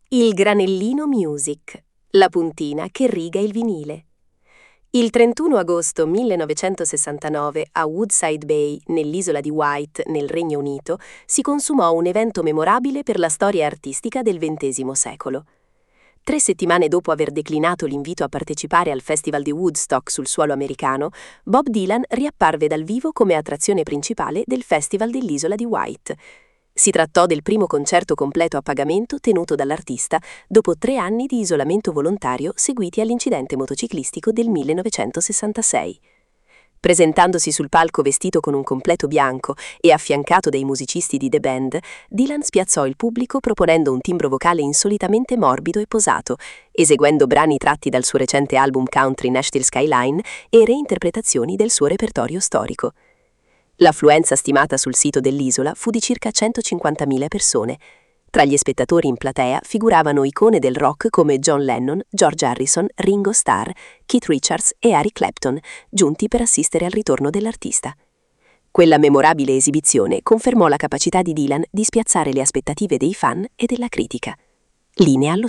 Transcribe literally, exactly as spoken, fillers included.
Il Granellino Music, la puntina che riga il vinile. Il trentuno agosto millenovecentosessantanove a Woodside Bay, nell'isola di Wight, nel Regno Unito, si consumò un evento memorabile per la storia artistica del ventesimo secolo. Tre settimane dopo aver declinato l'invito a partecipare al Festival di Woodstock sul suolo americano, Bob Dylan riapparve dal vivo come attrazione principale del Festival dell'isola di Wight. Si trattò del primo concerto completo a pagamento tenuto dall'artista dopo tre anni di isolamento volontario seguiti all'incidente motociclistico del millenovecentosessantasei. Presentandosi sul palco vestito con un completo bianco e affiancato dai musicisti di The Band, Dylan spiazzò il pubblico proponendo un timbro vocale insolitamente morbido e posato, eseguendo brani tratti dal suo recente album country Nashville Skyline e reinterpretazioni del suo repertorio storico. L'affluenza stimata sul sito dell'isola fu di circa centocinquantamila persone. Tra gli spettatori in platea figuravano icone del rock come John Lennon, George Harrison, Ringo Starr, Keith Richards e Eric Clapton, giunti per assistere al ritorno dell'artista. Quella memorabile esibizione confermò la capacità di Dylan di spiazzare le aspettative dei fan e della critica. Linea allo